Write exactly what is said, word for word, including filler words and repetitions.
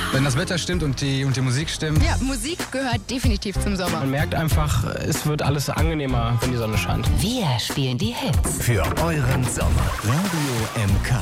Wenn das Wetter stimmt und die, und die Musik stimmt. Ja, Musik gehört definitiv zum Sommer. Man merkt einfach, es wird alles angenehmer, wenn die Sonne scheint. Wir spielen die Hits. Für euren Sommer. Radio M K.